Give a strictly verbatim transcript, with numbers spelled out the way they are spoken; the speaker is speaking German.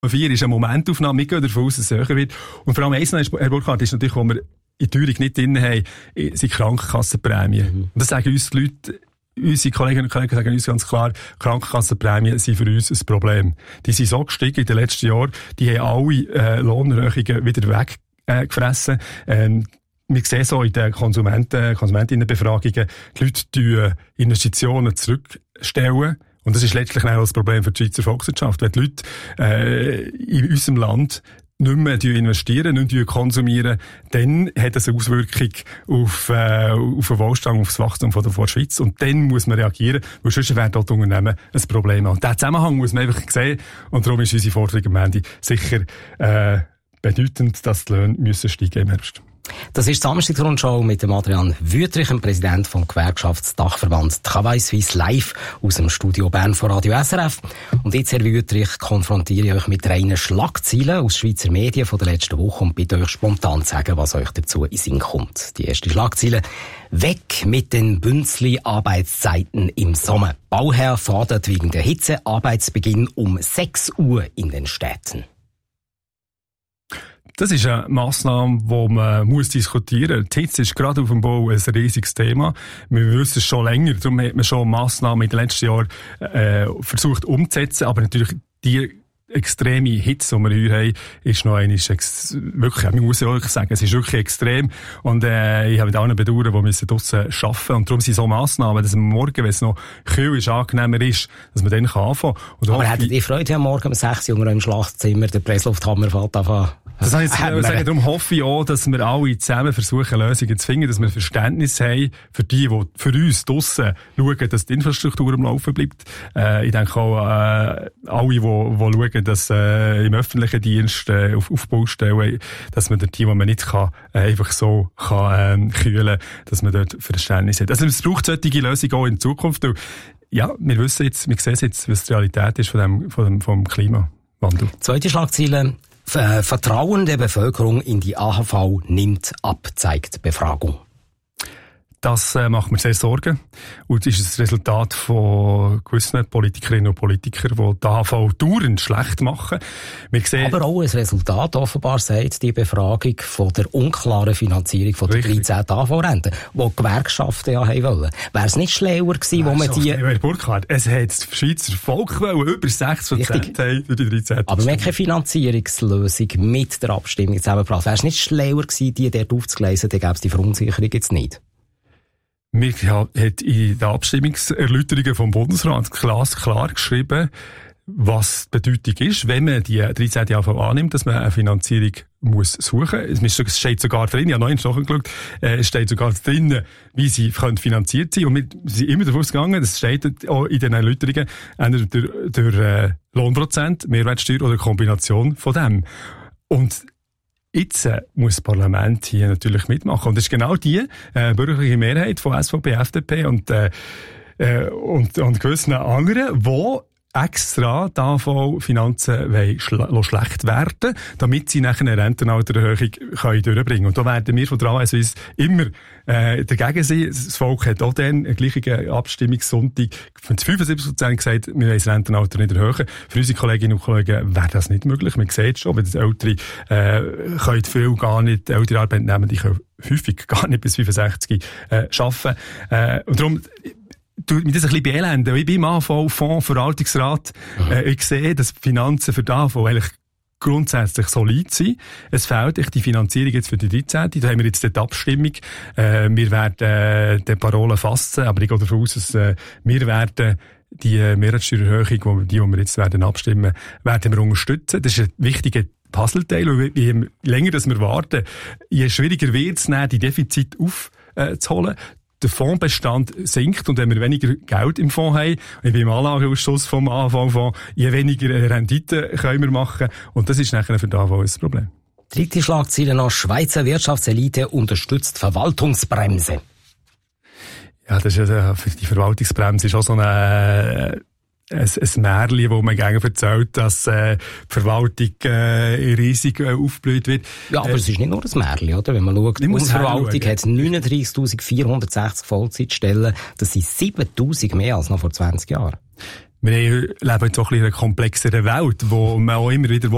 vier ist eine Momentaufnahme. Wir gehen davon aus, dass es höher wird. Und vor allem eins noch, Herr Burkhardt, ist natürlich, wo wir in die Teuerung nicht drin haben, sind Krankenkassenprämien. Mhm. Und das sagen uns die Leute, unsere Kolleginnen und Kollegen sagen uns ganz klar, Krankenkassenprämien sind für uns ein Problem. Die sind so gestiegen in den letzten Jahren, die haben alle äh, Lohnerhöhungen wieder weggefressen. Äh, ähm, wir sehen so in den Konsumenten, Konsumentinnenbefragungen, die Leute tun Investitionen zurückstellen. Und das ist letztlich auch das Problem für die Schweizer Volkswirtschaft. Wenn die Leute äh, in unserem Land nicht mehr investieren, nicht mehr konsumieren, dann hat das eine Auswirkung auf, äh, auf den Wohlstand, auf das Wachstum von der, von der Schweiz. Und dann muss man reagieren, weil sonst werden dort Unternehmen ein Problem haben. Und diesen Zusammenhang muss man einfach sehen. Und darum ist unsere Forderung am Ende sicher äh, bedeutend, dass die Löhne müssen steigen im Herbst. Das ist die Samstagsrundschau mit dem Adrian Wüthrich, dem Präsident vom Gewerkschaftsdachverband Travail Suisse, live aus dem Studio Bern von Radio S R F. Und jetzt, Herr Wüthrich, konfrontiere ich euch mit reinen Schlagzeilen aus Schweizer Medien von der letzten Woche und bitte euch spontan zu sagen, was euch dazu in Sinn kommt. Die erste Schlagzeile: Weg mit den Bünzli-Arbeitszeiten im Sommer. Bauherr fordert wegen der Hitze Arbeitsbeginn um sechs Uhr in den Städten. Das ist eine Massnahme, die man muss diskutieren muss. Die Hitze ist gerade auf dem Bau ein riesiges Thema. Wir wissen es schon länger. Darum hat man schon Massnahmen in den letzten Jahren äh, versucht umzusetzen. Aber natürlich die extreme Hitze, die wir hier haben, ist noch einmal ex- wirklich, man muss ja auch sagen, es ist wirklich extrem. Und äh, ich habe mit allen bedauern, die müssen draussen arbeiten. Und darum sind so Massnahmen, dass man morgen, wenn es noch kühl ist, angenehmer ist, dass man dann anfangen kann. Und aber hättet ihr Freude, am Morgen um sechs Uhr im Schlafzimmer, der Presslufthammer fällt anfangen? Das habe ich jetzt sagen. Darum hoffe ich auch, dass wir alle zusammen versuchen, Lösungen zu finden, dass wir Verständnis haben für die, die für uns draussen schauen, dass die Infrastruktur am Laufen bleibt. Äh, ich denke auch, äh, alle, die, die schauen, dass äh, im öffentlichen Dienst äh, auf, auf Baustellen, dass man dort die, die man nicht kann, äh, einfach so kann, äh, kühlen, dass man dort Verständnis hat. Also es braucht solche Lösungen auch in Zukunft. Weil, ja, wir wissen jetzt, wir sehen jetzt, was die Realität ist von dem, von dem, vom Klimawandel. Zweite Schlagzeile: Vertrauen der Bevölkerung in die A H V nimmt ab, zeigt Befragung. Das äh, macht mir sehr Sorgen. Und das ist das Resultat von gewissen Politikerinnen und Politikern, die die A H V dauernd schlecht machen. Wir sehen, aber auch ein Resultat, offenbar, sagt die Befragung von der unklaren Finanzierung von der dreizehnten A H V-Rente, die die Gewerkschaften ja haben wollen. Wäre es nicht schlauer gewesen, wo man die... Herr Burkhardt, es hat das Schweizer Volk wollen, über sechs Prozent haben für die dreizehnte Aber wir haben keine Finanzierungslösung mit der Abstimmung zusammengebracht. Wäre es nicht schlauer gewesen, die dort aufzugleisen, dann gäbe es die Verunsicherung jetzt nicht? Wir haben in den Abstimmungserläuterungen vom Bundesrat klar, klar geschrieben, was die Bedeutung ist, wenn man die dreizehnte A H V annimmt, dass man eine Finanzierung muss suchen. Es steht sogar drin, ich habe noch eins nachgeschaut, es steht sogar drin, wie sie finanziert sein können. Und wir sind immer davon ausgegangen, das steht auch in den Erläuterungen, entweder durch, durch äh, Lohnprozent, Mehrwertsteuer oder Kombination von dem. Und jetzt äh, muss das Parlament hier natürlich mitmachen. Und das ist genau die äh, bürgerliche Mehrheit von S V P, F D P und, äh, äh, und, und gewissen anderen, die extra die A H V-Finanzen schl- schlecht werden, damit sie nachher eine Rentenaltererhöhung können durchbringen. Und da werden wir von der A S Suisse immer äh, dagegen sein. Das Volk hat auch dann einen gleichen Abstimmungssonntag von fünfundsiebzig Prozent gesagt, wir wollen das Rentenalter nicht erhöhen. Für unsere Kolleginnen und Kollegen wäre das nicht möglich. Man sieht schon, wenn das Ältere äh, können viel gar nicht, ältere Arbeitnehmer, die können häufig gar nicht bis fünfundsechzig äh, arbeiten. Äh, und darum tut mich das ein bisschen beelenden. Ich bin im A H V-Fonds, Verwaltungsrat. Äh, ich sehe, dass die Finanzen für die A H V eigentlich grundsätzlich solid sind. Es fehlt echt die Finanzierung jetzt für die dreizehnte Da haben wir jetzt die Abstimmung. Äh, wir werden äh, die Parolen fassen, aber ich gehe davon aus, dass äh, wir werden die Mehrwertsteuererhöhung, die, die wir jetzt werden abstimmen, werden wir unterstützen. Das ist ein wichtiger Puzzleteil. Und je länger dass wir warten, je schwieriger wird es, die Defizite aufzuholen. Der Fondsbestand sinkt und wenn wir weniger Geld im Fonds haben, wie beim Anlageausschuss vom A H V-Fonds, je weniger Rendite können wir machen und das ist nachher für die A H V ein Problem. Dritte Schlagzeile noch: Schweizer Wirtschaftselite unterstützt Verwaltungsbremse. Ja, das ist ja, für die Verwaltungsbremse ist auch so eine ein, ein Märchen, wo man gerne erzählt, dass äh, die Verwaltung äh, riesig äh, aufgeblüht wird. Ja, aber äh, es ist nicht nur ein Märchen, oder? Wenn man schaut, die Verwaltung hat neununddreißigtausendvierhundertsechzig Vollzeitstellen. Das sind siebentausend mehr als noch vor zwanzig Jahren. Wir leben jetzt auch in einer komplexeren Welt, wo man auch immer wieder